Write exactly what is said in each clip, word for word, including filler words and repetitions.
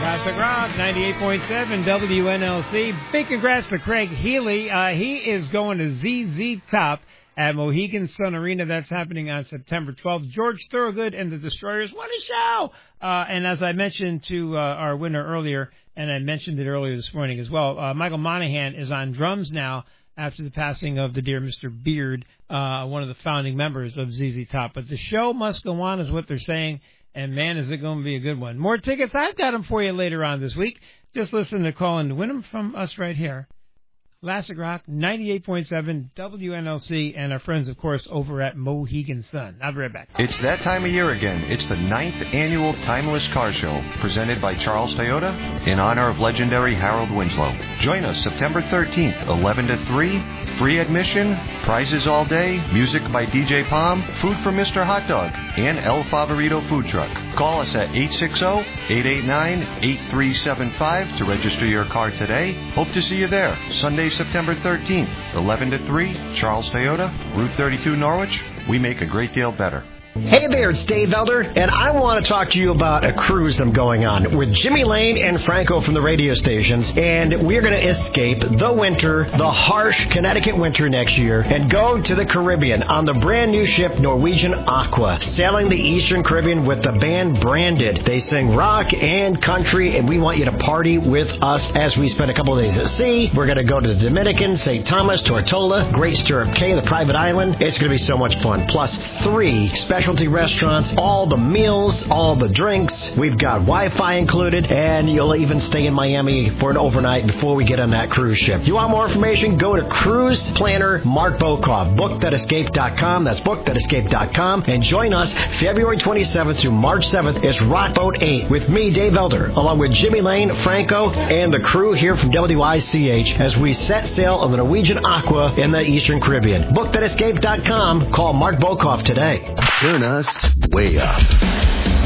Classic Rock, ninety-eight point seven W N L C. Big congrats to Craig Healy. Uh, he is going to Z Z Top at Mohegan Sun Arena. That's happening on September twelfth. George Thorogood and the Destroyers. What a show! Uh, and as I mentioned to uh, our winner earlier, and I mentioned it earlier this morning as well, uh, Michael Monaghan is on drums now after the passing of the dear Mister Beard, uh, one of the founding members of Z Z Top. But the show must go on is what they're saying. And, man, is it going to be a good one. More tickets, I've got them for you later on this week. Just listen to call and win them from us right here. Classic Rock, ninety-eight point seven W N L C, and our friends, of course, over at Mohegan Sun. I'll be right back. It's that time of year again. It's the ninth annual Timeless Car Show, presented by Charles Toyota in honor of legendary Harold Winslow. Join us September thirteenth, eleven to three. Free admission, prizes all day, music by D J Palm, food from Mister Hot Dog, and El Favorito Food Truck. Call us at eight six zero, eight eight nine, eight three seven five to register your car today. Hope to see you there. Sunday, September thirteenth, eleven to three, Charles Toyota, Route thirty-two, Norwich. We make a great deal better. Hey there, it's Dave Elder, and I want to talk to you about a cruise I'm going on with Jimmy Lane and Franco from the radio stations, and we're going to escape the winter, the harsh Connecticut winter next year, and go to the Caribbean on the brand new ship Norwegian Aqua, sailing the Eastern Caribbean with the band Branded. They sing rock and country, and we want you to party with us as we spend a couple of days at sea. We're going to go to the Dominican, Saint Thomas, Tortola, Great Stirrup Cay, the private island. It's going to be so much fun. Plus three special Specialty restaurants, all the meals, all the drinks. We've got Wi-Fi included, and you'll even stay in Miami for an overnight before we get on that cruise ship. You want more information? Go to Cruise Planner Mark Bokov, book that escape dot com. That's book that escape dot com. And join us February twenty-seventh through March seventh. It's Rockboat eight with me, Dave Elder, along with Jimmy Lane, Franco, and the crew here from W I C H as we set sail on the Norwegian Aqua in the Eastern Caribbean. book that escape dot com. Call Mark Bokov today. Turn us way up.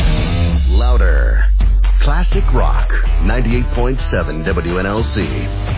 Louder. Classic Rock, ninety-eight point seven W N L C.